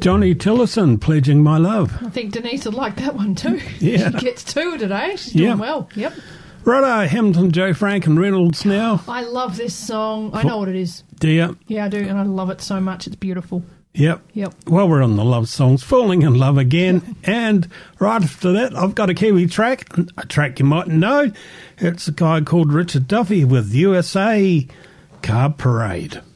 Johnny Tillison, Pledging My Love. I think Denise would like that one too. Yeah. She gets two today. She's doing well. Yep. Righto, Hamilton, Joe Frank and Reynolds now. I love this song. I know what it is. Do you? Yeah, I do, and I love it so much. It's beautiful. Yep. Well, we're on the love songs, Falling in Love Again. And right after that, I've got a Kiwi track, a track you mightn't know. It's a guy called Richard Duffy with USA Car Parade.